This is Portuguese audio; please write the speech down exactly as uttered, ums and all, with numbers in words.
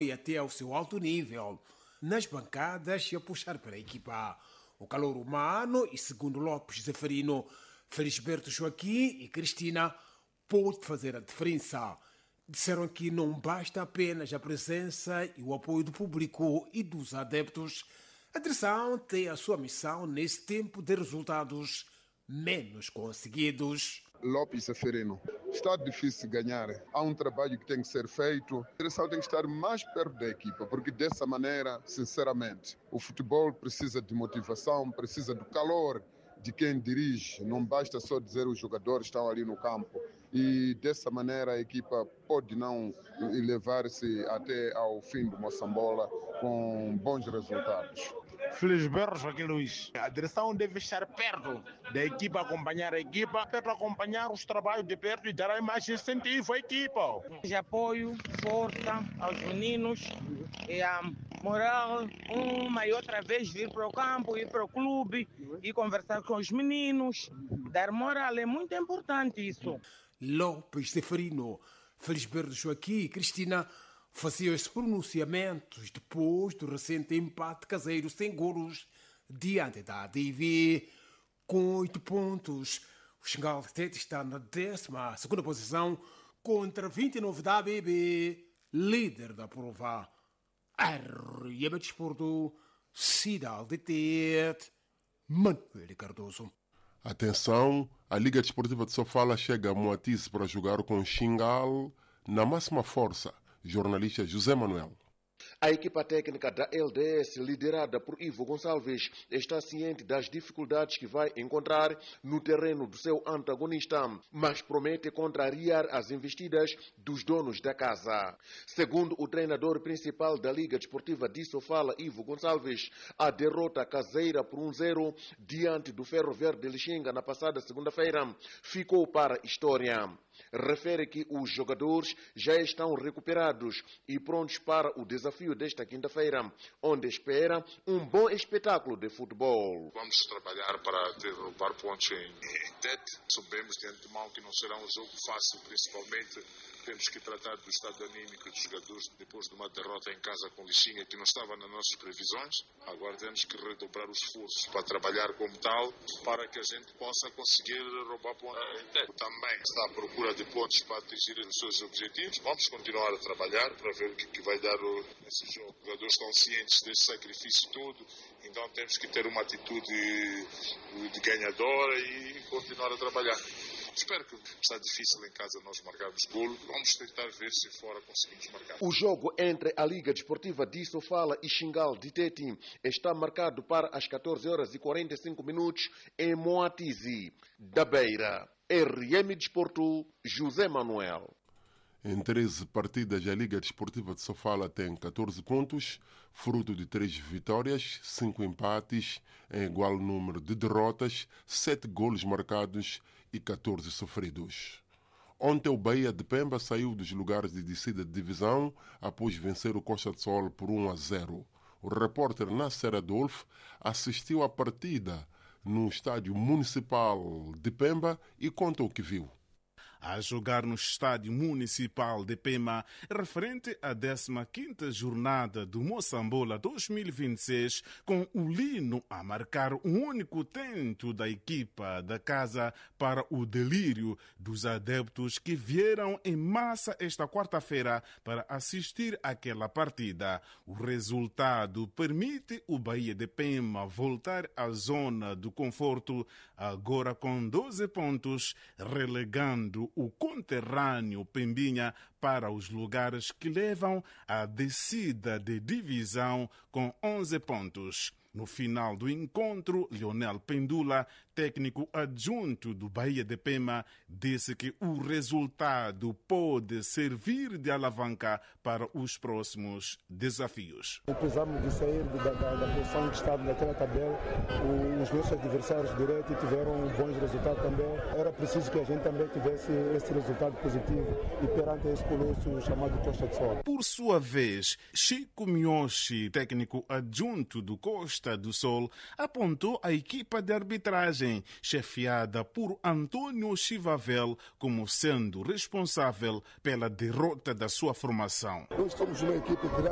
e até ao seu alto nível nas bancadas e a puxar pela equipa. O calor humano e, segundo Lopes Zeferino, Felisberto Joaquim e Cristina pode fazer a diferença. Disseram que não basta apenas a presença e o apoio do público e dos adeptos. A direção tem a sua missão nesse tempo de resultados menos conseguidos. Lopes Zeferino, está difícil ganhar. Há um trabalho que tem que ser feito. A direção tem que estar mais perto da equipa, porque dessa maneira, sinceramente, o futebol precisa de motivação, precisa do calor de quem dirige. Não basta só dizer os jogadores estão ali no campo. E dessa maneira a equipa pode não levar-se até ao fim do Moçambola com bons resultados. Felisberto Joaquim Luís. A direção deve estar perto da equipa, acompanhar a equipa, para acompanhar os trabalhos de perto e dar mais incentivo à equipa. De apoio, força aos meninos e a moral, uma e outra vez vir para o campo, ir para o clube e conversar com os meninos, dar moral, é muito importante isso. Lopes Zeferino, Felisberto Joaquim e Cristina faziam esses pronunciamentos depois do recente empate caseiro sem golos diante da A D V. Com oito pontos, o Xingal de Tete está na décima segunda posição contra vinte e nove da A B B, líder da prova. R M Desporto, Cidade de Tete, Manuel Cardoso. Atenção, a Liga Desportiva de Sofala chega a Moatize para jogar com Xingal na máxima força. Jornalista José Manuel. A equipa técnica da L D S, liderada por Ivo Gonçalves, está ciente das dificuldades que vai encontrar no terreno do seu antagonista, mas promete contrariar as investidas dos donos da casa. Segundo o treinador principal da Liga Desportiva de Sofala, Ivo Gonçalves, a derrota caseira por um zero diante do Ferro Verde de Lixinga na passada segunda-feira ficou para a história. Refere que os jogadores já estão recuperados e prontos para o desafio desta quinta-feira, onde espera um bom espetáculo de futebol. Vamos trabalhar para ter roubar pontos em, em Tete. Sabemos de antemão que não será um jogo fácil, principalmente temos que tratar do estado anímico dos jogadores depois de uma derrota em casa com Lixinga que não estava nas nossas previsões. Agora temos que redobrar os esforços para trabalhar como tal, para que a gente possa conseguir roubar pontos em Tete. Também está à procura de pontos para atingir os seus objetivos. Vamos continuar a trabalhar para ver o que, que vai dar esse jogo. Os jogadores estão cientes desse sacrifício todo, então temos que ter uma atitude de ganhadora e continuar a trabalhar. Espero que está difícil em casa nós marcarmos golo. Vamos tentar ver se fora conseguimos marcar. O jogo entre a Liga Desportiva de Sofala e Xingal de Tete está marcado para as catorze horas e quarenta e cinco minutos em Moatize, da Beira. R M Desporto, José Manuel. Em treze partidas, a Liga Desportiva de Sofala tem catorze pontos, fruto de três vitórias, cinco empates, em igual número de derrotas, sete golos marcados e catorze sofridos. Ontem o Bahia de Pemba saiu dos lugares de descida de divisão após vencer o Costa de Sol por um a zero. O repórter Nasser Adolfo assistiu à partida no estádio municipal de Pemba e conta o que viu. A jogar no estádio municipal de Pema, referente à décima quinta jornada do Moçambola dois mil e vinte e seis, com o Lino a marcar um único tento da equipa da casa para o delírio dos adeptos que vieram em massa esta quarta-feira para assistir àquela partida. O resultado permite o Bahia de Pema voltar à zona do conforto, agora com doze pontos, relegando o conterrâneo Pembinha para os lugares que levam à descida de divisão com onze pontos. No final do encontro, Leonel Pendula, técnico adjunto do Bahia de Pema, disse que o resultado pode servir de alavanca para os próximos desafios. Precisamos de sair da, da, da posição que estava naquela tabela. Os nossos adversários diretos tiveram bons resultados também. Era preciso que a gente também tivesse esse resultado positivo e perante esse colosso chamado Costa de Sol. Por sua vez, Chico Miyoshi, técnico adjunto do Costa do Sol, apontou a equipa de arbitragem, chefiada por Antônio Chivavel, como sendo responsável pela derrota da sua formação. Nós somos uma equipe de